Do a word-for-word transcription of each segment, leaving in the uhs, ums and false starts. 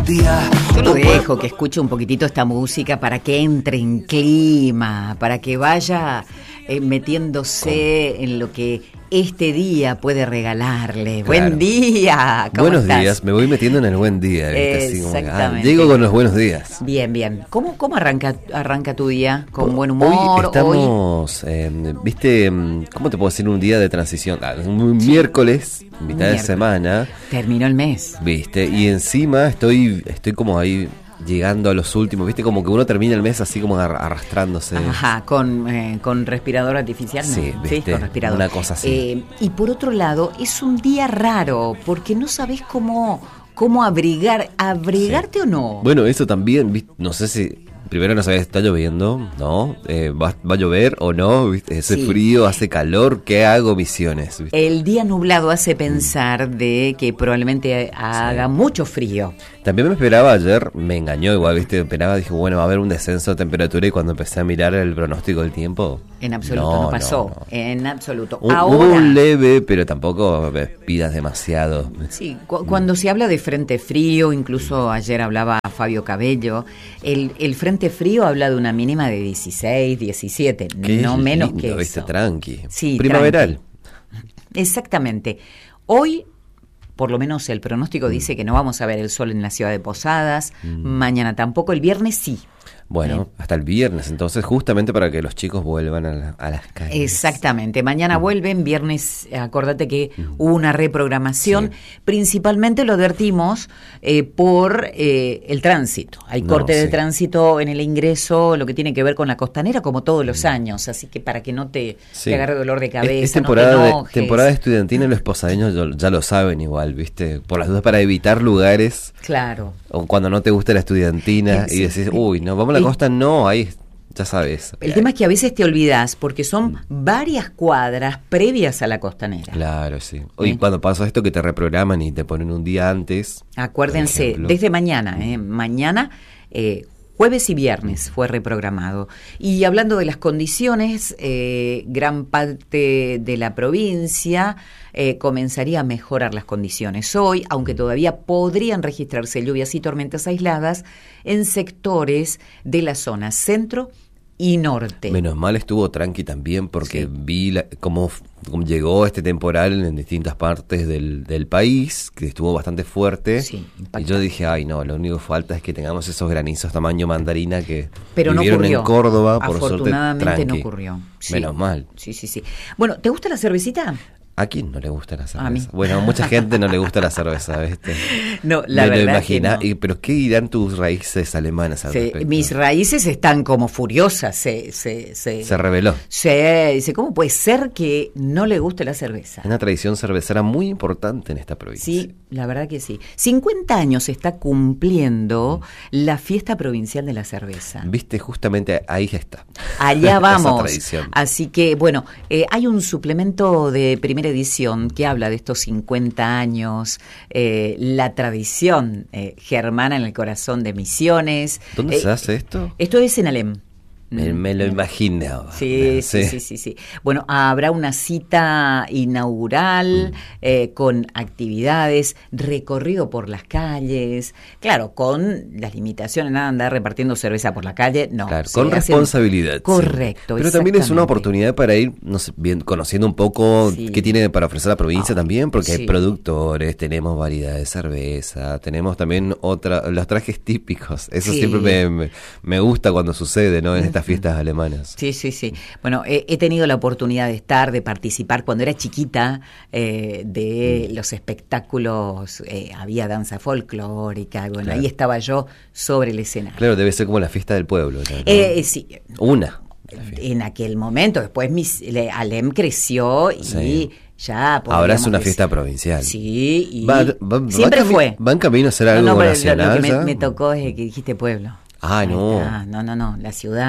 día. Yo lo dejo que escuche un poquitito esta música para que entre en clima, para que vaya eh, metiéndose ¿Cómo? En lo que este día puede regalarle. Claro. Buen día. ¿Cómo buenos estás? días, me voy metiendo en el buen día. ¿Viste? Así como, Exactamente. ah, llego con los buenos días. Bien, bien. ¿Cómo, cómo arranca, arranca tu día? ¿Con buen humor? Hoy estamos, hoy... Eh, viste, ¿cómo te puedo decir? Un día de transición. Ah, un sí. miércoles, mitad miércoles. de semana. Terminó el mes. Viste, y encima estoy, estoy como ahí... llegando a los últimos, viste, como que uno termina el mes así como arrastrándose. Ajá, con, eh, con respirador artificial, ¿no? Sí, viste, sí, con respirador. Una cosa así. Eh, y por otro lado, es un día raro, porque no sabés cómo, cómo abrigar, abrigarte sí. o no. Bueno, eso también, ¿viste? No sé si... Primero no sabes, ¿está lloviendo? ¿No? Eh, ¿va, ¿Va a llover o no? ¿Viste? Ese sí. frío, hace calor, ¿qué hago? Misiones. ¿Viste? El día nublado hace pensar mm. de que probablemente haga sí. mucho frío. También me esperaba ayer, me engañó igual, ¿viste? Esperaba, dije, bueno, va a haber un descenso de temperatura y cuando empecé a mirar el pronóstico del tiempo... En absoluto, no, no pasó, no, no. en absoluto. Un, Ahora, hubo un leve, pero tampoco pidas demasiado. Sí, cu- cuando mm. se habla de frente frío, incluso ayer hablaba Fabio Cabello, el, el frente frío habla de una mínima de dieciséis, diecisiete, no menos lindo, que eso. ¿Viste? Tranqui. Sí, primaveral. Tranqui. Exactamente. Hoy... Por lo menos el pronóstico mm. dice que no vamos a ver el sol en la ciudad de Posadas, mm. mañana tampoco, el viernes sí. Bueno, eh. hasta el viernes, entonces, justamente para que los chicos vuelvan a, la, a las calles. Exactamente, mañana mm. vuelven, viernes, acordate que mm. hubo una reprogramación, sí. principalmente lo advertimos eh, por eh, el tránsito. Hay no, corte sí. de tránsito en el ingreso, lo que tiene que ver con la costanera, como todos los mm. años, así que para que no te, sí. te agarre dolor de cabeza, es, es temporada, no te enojes. De, temporada estudiantina, los posadeños ya lo saben igual, ¿viste? Por las dudas, para evitar lugares. Claro. O cuando no te gusta la estudiantina sí. y decís, uy, no, vamos a la el, costa, no, ahí ya sabes. El tema es que a veces te olvidás porque son mm. varias cuadras previas a la costanera. Claro, sí. Hoy ¿Eh? cuando pasa esto que te reprograman y te ponen un día antes. Acuérdense, desde mañana, ¿eh? mañana, eh, jueves y viernes fue reprogramado. Y hablando de las condiciones, eh, gran parte de la provincia eh, comenzaría a mejorar las condiciones hoy, aunque todavía podrían registrarse lluvias y tormentas aisladas en sectores de la zona centro y norte. Menos mal estuvo tranqui también porque sí. vi la, cómo, cómo llegó este temporal en distintas partes del, del país, que estuvo bastante fuerte. Sí, y yo dije, ay no, lo único que falta es que tengamos esos granizos tamaño mandarina que Pero vivieron no ocurrió. en Córdoba. Por Afortunadamente suerte, no ocurrió. Sí. Menos mal. Sí, sí, sí. Bueno, ¿te gusta la cervecita? ¿A quién no le gusta la cerveza? A mí. Bueno, a mucha gente no le gusta la cerveza, ¿viste? No, la Me verdad lo imagina, que no. Pero ¿qué dirán tus raíces alemanas al sí, respecto? mis raíces están como furiosas. Se, se, se, se reveló. Sí, dice, ¿cómo puede ser que no le guste la cerveza? Es una tradición cervecera muy importante en esta provincia. Sí, la verdad que sí. cincuenta años se está cumpliendo mm. la fiesta provincial de la cerveza. Viste, justamente ahí está. Allá vamos. Esa tradición. Así que, bueno, eh, hay un suplemento de primera edición que habla de estos cincuenta años, eh, la tradición eh, germana en el corazón de Misiones. ¿Dónde eh, se hace esto? Esto es en Alem. Me, me lo imaginaba. Sí, sí, sí, sí, sí. Bueno, habrá una cita inaugural mm. eh, con actividades, recorrido por las calles, claro, con las limitaciones, nada, andar repartiendo cerveza por la calle, no. Claro, con responsabilidad. Correcto. Sí. Pero también es una oportunidad para ir, no sé, bien, conociendo un poco sí. qué tiene para ofrecer la provincia oh, también, porque sí. hay productores, tenemos variedad de cerveza, tenemos también otra, los trajes típicos. Eso sí. siempre me, me, me gusta cuando sucede, ¿no? En estas fiestas alemanas. Sí, sí, sí. Bueno, eh, he tenido la oportunidad de estar, de participar cuando era chiquita eh, de mm. los espectáculos, eh, había danza folclórica, bueno, claro. ahí estaba yo sobre el escenario. Claro, debe ser como la fiesta del pueblo, ¿no? Eh, sí. Una. En aquel momento, después mis, le, Alem creció y sí. ya ahora es una fiesta decir, provincial. Sí, y va, va, siempre va fue. ¿Va en camino a ser algo no, no, nacional? Lo, lo que me, me tocó es que dijiste pueblo. Ah, no. Ah, no, no, no, la ciudad.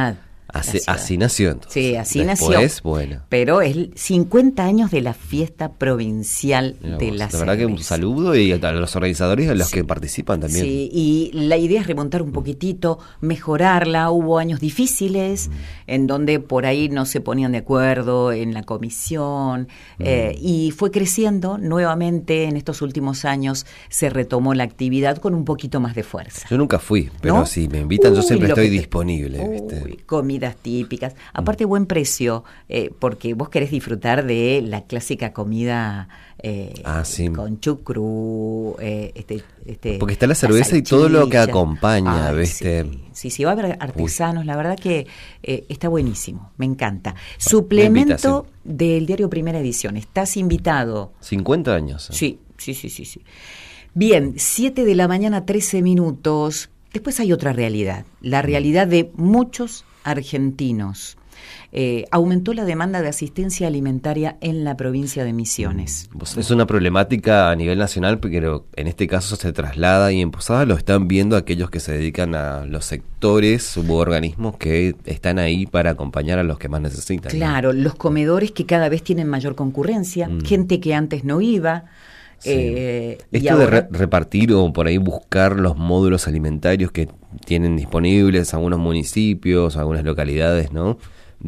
Así, así nació entonces. Sí, así Después, nació. Bueno. Pero es cincuenta años de la fiesta provincial Mira de vos, la La verdad que un saludo y a los organizadores y a los sí. que participan también. Sí, y la idea es remontar un poquitito, mejorarla. Hubo años difíciles mm. en donde por ahí no se ponían de acuerdo en la comisión mm. eh, y fue creciendo nuevamente en estos últimos años. Se retomó la actividad con un poquito más de fuerza. Yo nunca fui, pero ¿no? si me invitan uy, yo siempre estoy disponible. Uy, ¿viste? Comidas típicas, aparte mm. buen precio, eh, porque vos querés disfrutar de la clásica comida eh, ah, sí. con chucrú, eh, este, este, porque está la cerveza la y todo lo que acompaña, Ay, ¿viste? Sí, sí, sí, va a haber artesanos, Uy. La verdad que eh, está buenísimo, me encanta. Bueno, Suplemento del diario Primera Edición, estás invitado. cincuenta años. ¿eh? Sí, sí, sí, sí, sí. Bien, siete de la mañana, trece minutos. Después hay otra realidad, la realidad de muchos argentinos. Eh, aumentó la demanda de asistencia alimentaria en la provincia de Misiones. Es una problemática a nivel nacional, pero en este caso se traslada y en Posada lo están viendo aquellos que se dedican a los sectores u organismos que están ahí para acompañar a los que más necesitan. Claro, ¿no? Los comedores que cada vez tienen mayor concurrencia, mm. gente que antes no iba. Sí. Eh, Esto ahora, de re- repartir o por ahí buscar los módulos alimentarios que tienen disponibles algunos municipios, algunas localidades, ¿no?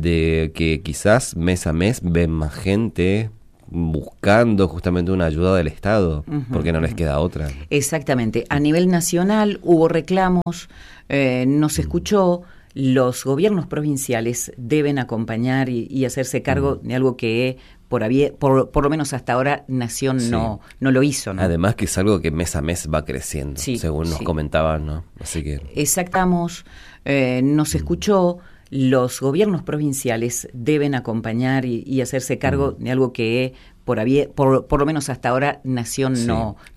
De que quizás mes a mes ven más gente buscando justamente una ayuda del Estado, uh-huh, porque no les queda otra. Exactamente. A nivel nacional hubo reclamos, eh, no se escuchó. Los gobiernos provinciales deben acompañar y, y hacerse cargo uh-huh. de algo que por, había, por, por lo menos hasta ahora Nación sí. no, no lo hizo, ¿no? Además que es algo que mes a mes va creciendo, sí, según nos sí. comentaban, ¿no? Así que exactamos, eh, no se escuchó. Los gobiernos provinciales deben acompañar y, y hacerse cargo uh-huh. de algo que por, había, por, por lo menos hasta ahora Nación sí. no